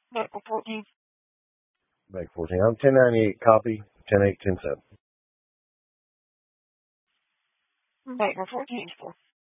April 14th. Back 14. I'm 1098 copy. 10-8, 10-7. April 14th.